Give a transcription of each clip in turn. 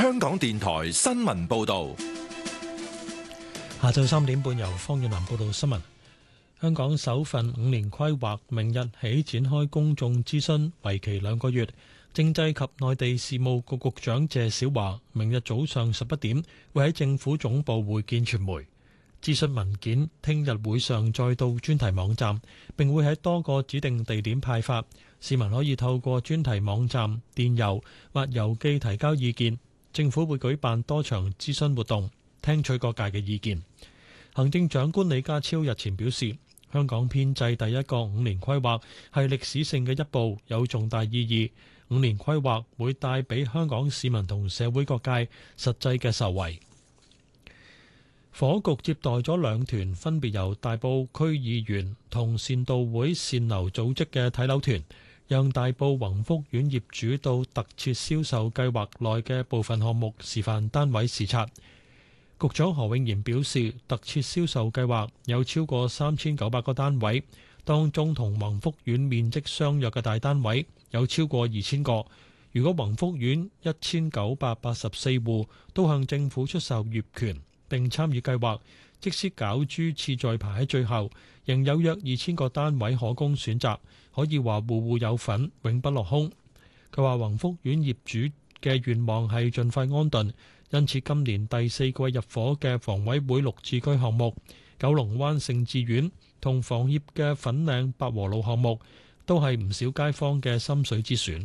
香港電台新聞報道。 下晝3點半由方遠南報道新聞。香港首份5年規劃明日起展開公眾諮詢，為期2個月。政制及內地事務局局長謝小華明日早上11點會喺政府總部會見傳媒。諮詢文件聽日會上載到專題網站，並會喺多個指定地點派發。市民可以透過專題網站、電郵或郵寄提交意見。政府會舉辦多場諮詢活動，聽取各界嘅意見。行政長官李家超日前表示，香港編制第一個5年規劃係歷史性嘅一步，有重大意義。5年規劃會帶俾香港市民同社會各界實際嘅受惠。房屋局接待咗2團分別由大埔區議員同善道會善樓組織嘅睇樓團，讓大埔宏福苑業主到特設銷售計劃內嘅部分項目示範單位視察。局長何永賢表示，特設銷售計劃有超過3900個單位，當中同宏福苑面積相若嘅大單位有超過2000個。如果宏福苑1984戶都向政府出售業權並參與計劃，即使攪珠次序排喺最後，仍有約2000個單位可供選擇，可以話戶戶有份，永不落空。佢話宏福苑業主嘅願望係盡快安頓，因此今年第4季入伙嘅房委會綠置居項目、九龍灣盛智苑同房協嘅粉嶺百和路項目，都係唔少街坊嘅心水之選。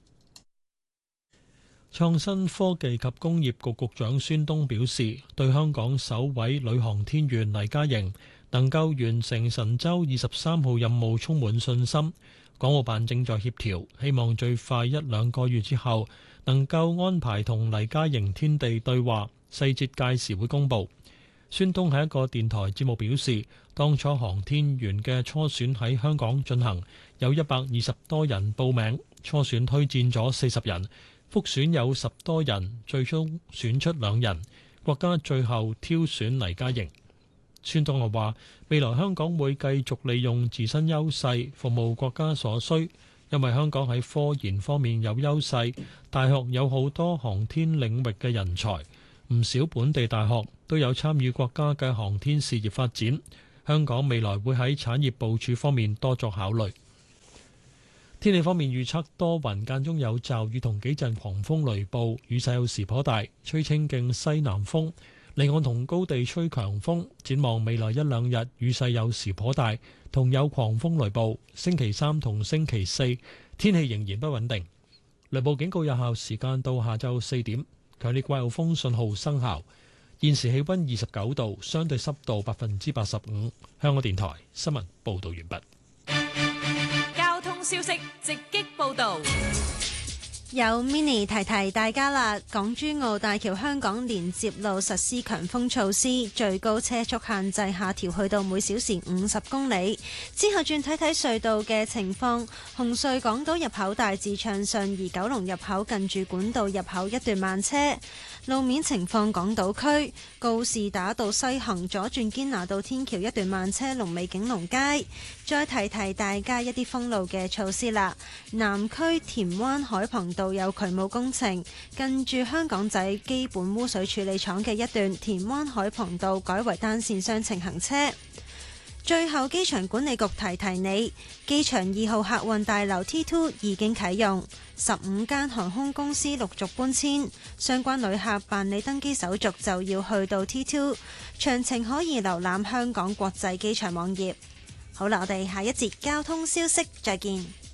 創新科技及工業局局長孫東表示，對香港首位女航天員黎嘉瑩能夠完成神舟23號任務充滿信心。港澳辦正在協調，希望最快1-2個月之後能夠安排同黎嘉瑩天地對話，細節屆時會公佈。孫東喺一個電台節目表示，當初航天員嘅初選喺香港進行，有120多人報名，初選推薦咗40人，複選有10多人，最終選出2人，國家最後挑選黎嘉瑩。孫東又話，未來香港會繼續利用自身優勢服務國家所需，因為香港喺科研方面有優勢，大學有好多航天領域嘅人才，唔少本地大學都有參與國家嘅航天事業發展。香港未來會喺產業部署方面多作考慮。天氣方面預測多雲，間中有驟雨同幾陣狂風雷暴，雨勢有時頗大，吹清勁西南風。離岸同高地吹強風，展望未來1-2日雨勢有時頗大，同有狂風雷暴。星期3同星期4天氣仍然不穩定。雷暴警告有效時間到下晝4點，強烈季候風信號生效。現時氣溫29度，相對濕度85%。香港電台新聞報道完畢。 交通消息直擊報道。 有 Mini 提提大家啦，港珠澳大橋香港連接路實施強風措施，最高車速限制下調去到每小時50公里。之後轉睇睇隧道嘅情況，紅隧港島入口大致暢順，而九龍入口近住管道入口一段慢車。路面情況，港島區告士打道西行左轉堅拿道天橋一段慢車，龍尾景隆街。再提提大家一啲封路嘅措施啦。南區田灣海傍道有渠務工程，近住香港仔基本污水處理廠嘅一段田灣海傍道改為單線雙程行車。最後，機場管理局提提你，機場2號客運大樓 T2 已經啟用，15間航空公司陸續搬遷，相關旅客辦理登機手續就要去到 T2， 詳情可以瀏覽香港國際機場網頁。好啦，我哋下一節交通消息再見。